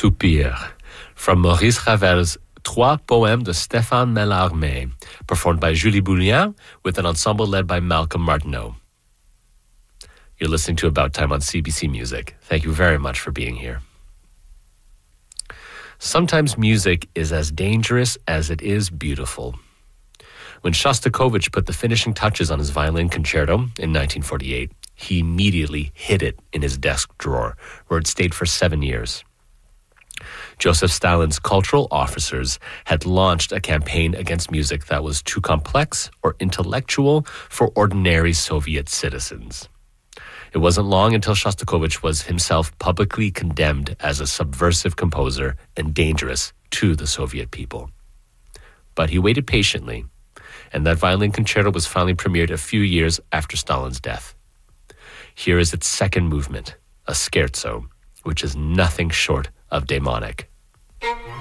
Soupir, from Maurice Ravel's Trois Poèmes de Stéphane Mallarmé, performed by Julie Bouillon with an ensemble led by Malcolm Martineau. You're listening to About Time on CBC Music. Thank you very much for being here. Sometimes music is as dangerous as it is beautiful. When Shostakovich put the finishing touches on his violin concerto in 1948, he immediately hid it in his desk drawer, where it stayed for 7 years. Joseph Stalin's cultural officers had launched a campaign against music that was too complex or intellectual for ordinary Soviet citizens. It wasn't long until Shostakovich was himself publicly condemned as a subversive composer and dangerous to the Soviet people. But he waited patiently, and that violin concerto was finally premiered a few years after Stalin's death. Here is its second movement, a scherzo, which is nothing short of demonic.